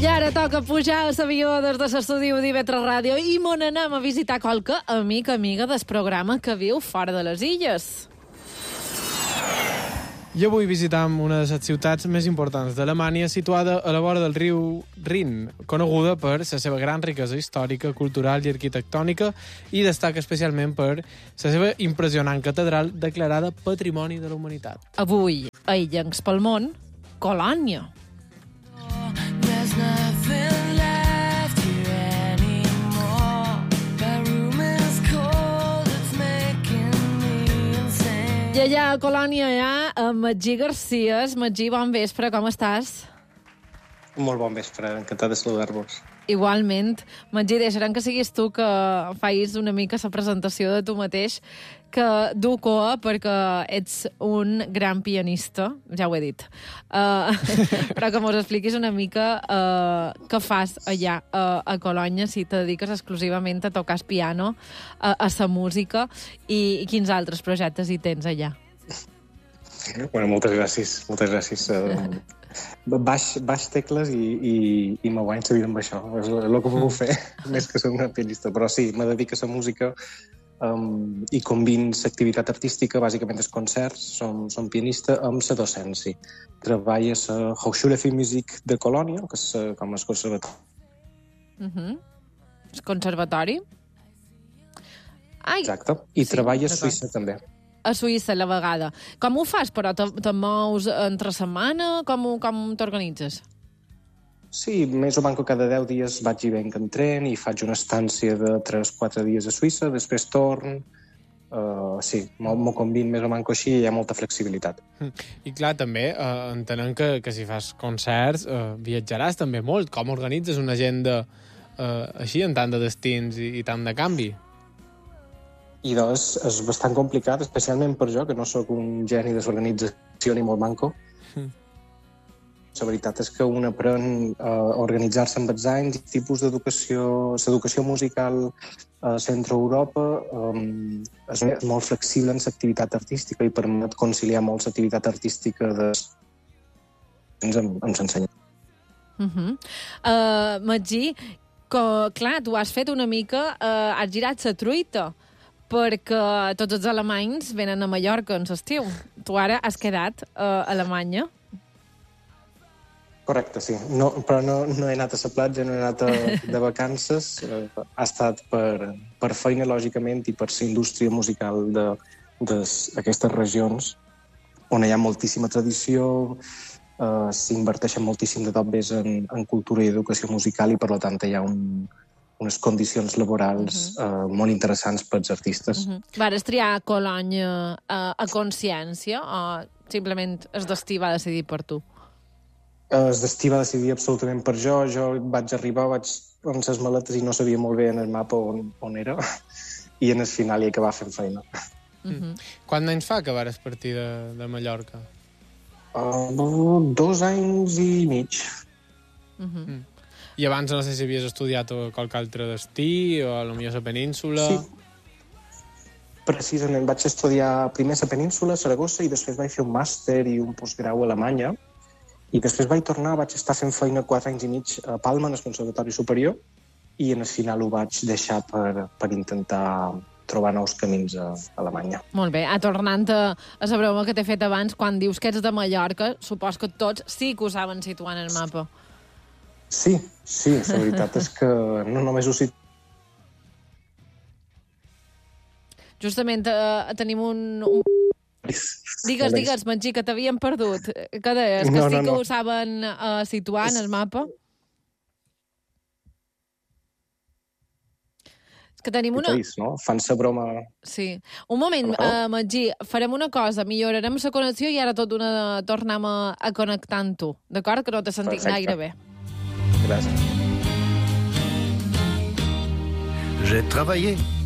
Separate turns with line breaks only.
I ara toca pujar a l'avió des de l'estudi d'IV3 Ràdio i mon anem a visitar qualque amiga del programa que viu fora de les illes.
I avui visitam una de les ciutats més importants d'Alemanya, situada a la vora del riu Rin, coneguda per la seva gran riquesa històrica, cultural i arquitectònica, i destaca especialment per la seva impressionant catedral declarada Patrimoni de la Humanitat.
Avui, a Illencs pel món, Colònia. I allà a Colònia hi ha Magí García. Magí, bon vespre, com estàs?
Molt bon vespre, encantat de saludar-vos.
Igualment. Magí, deixarem que siguis tu que facis una mica la presentació de tu mateix, que du coa perquè ets un gran pianista, ja ho he dit. Però que mos expliquis una mica què fas allà a Colònia, si te dediques exclusivament a tocar el piano, a la música, i quins altres projectes hi tens allà.
Bueno, moltes gràcies. Baix tecles i me guanyo la vida amb això. És el que puc fer, més que ser una pianista. Però sí, me dedico a la música i combino l'activitat artística, bàsicament els concerts, som pianista, amb la docència. Treballo a la Hochschule für Musik de Colònia, que és com el conservatori.
El conservatori?
Exacte. I sí, treballo a Suïssa, també.
A Suïssa, a la vegada. Com ho fas, però? Te mous entre setmana? Com t'organitzes?
Sí, més o menys cada 10 dies vaig i venc en tren i faig una estància de 3-4 dies a Suïssa, després torn. Sí, m'ho combino més o menys així i hi ha molta flexibilitat.
I clar, també entenem que si fas concerts viatjaràs també molt. Com organitzes una agenda així, en tant de destins i tant de canvi?
I doncs és bastant complicat, especialment per jo, que no sóc un geni de l'organització ni molt manco. La veritat és que un aprèn a organitzar-se amb els anys, tipus d'educació, l'educació musical a Centre-Europa és molt flexible en l'activitat artística i permet conciliar molt l'activitat artística amb l'ensenyament.
Magí, clar, tu has fet una mica, has girat la truita, perquè tots els alemanys venen a Mallorca en l'estiu. Tu ara has quedat a Alemanya.
Correcte, sí. Però no he anat a la platja, no he anat de vacances. Ha estat per feina, lògicament, i per la indústria musical d'aquestes regions, on hi ha moltíssima tradició, s'inverteixen moltíssim de tops en cultura i educació musical i, per tant, hi ha unes condicions laborals molt interessants pels artistes.
Vares triar Colònia a consciència o simplement el destí va decidir per tu?
El destí va decidir absolutament per jo. Jo vaig arribar, vaig amb les maletes i no sabia molt bé en el mapa on era i en el final hi acabava fent feina.
Quants anys fa que vares partir de Mallorca?
2 anys i mig.
I abans no sé si havies estudiat a qualque altre destí o potser a la península.
Sí, precisament. Vaig estudiar primer a la península, a Saragossa, i després vaig fer un màster i un postgrau a Alemanya. I després vaig tornar, vaig estar fent feina 4 anys i mig a Palma, en el Conservatori Superior, i en el final ho vaig deixar per intentar trobar nous camins a Alemanya.
Molt bé. Tornant a la broma que t'he fet abans, quan dius que ets de Mallorca, supos que tots sí que ho saben situar en el mapa.
Sí, la veritat és que no només ho sé.
Justament tenim un... Digues, Magí, que t'havíem perdut. Què deies? Que sí que ho saben situar en el mapa? És que tenim una...
No? Fan la broma...
Sí. Un moment, Magí, farem una cosa. Millorarem la connexió i ara tornem a connectar amb tu. D'acord? Que no t'he sentit gaire bé.
Gràcies.
J'ai travaillé